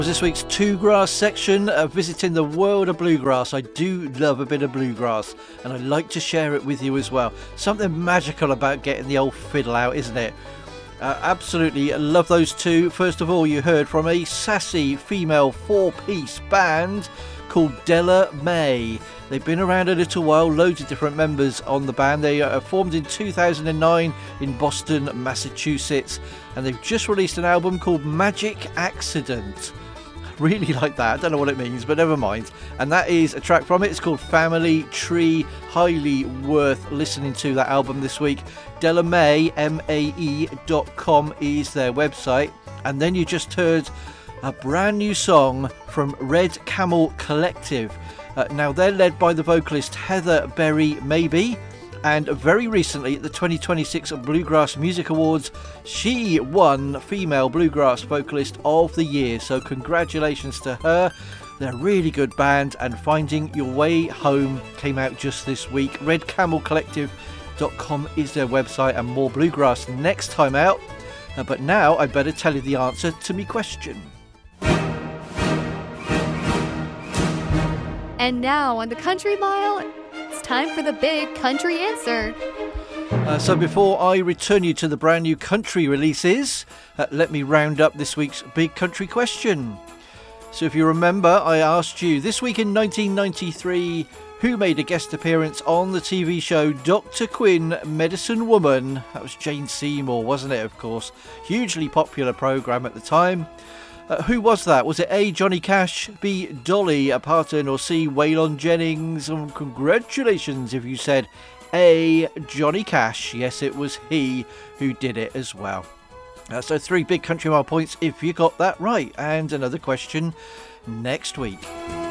This week's Two Grass section, visiting the world of bluegrass. I do love a bit of bluegrass, and I like to share it with you as well. Something magical about getting the old fiddle out, isn't it? Absolutely love those two. First of all, you heard from a sassy female four-piece band called Della Mae. They've been around a little while, loads of different members on the band. They formed in 2009 in Boston, Massachusetts, and they've just released an album called Magic Accident. Really like that. I don't know what it means, but never mind. And that is a track from it. It's called Family Tree. Highly worth listening to that album this week. Della Mae, MAE.com is their website. And then you just heard a brand new song from Red Camel Collective. Now they're led by the vocalist Heather Berry Maybe. And very recently at the 2026 Bluegrass Music Awards, she won Female Bluegrass Vocalist of the Year. So congratulations to her. They're a really good band, and Finding Your Way Home came out just this week. RedCamelCollective.com is their website, and more bluegrass next time out. But now I better tell you the answer to me question. And now on the Country Mile, it's time for the big country answer. So before I return you to the brand new country releases, let me round up this week's big country question. So if you remember, I asked you this week in 1993, who made a guest appearance on the TV show Dr. Quinn, Medicine Woman? That was Jane Seymour, wasn't it, of course? Hugely popular programme at the time. Who was that? Was it A, Johnny Cash, B, Dolly Parton, or C, Waylon Jennings? And congratulations if you said A, Johnny Cash. Yes, it was he who did it as well. So 3 big Country Mile points if you got that right. And another question next week.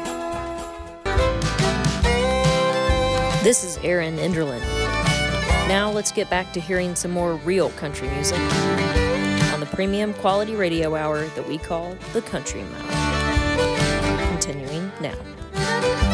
This is Aaron Enderlin. Now let's get back to hearing some more real country music on the premium quality radio hour that we call the Country Mile. Continuing now.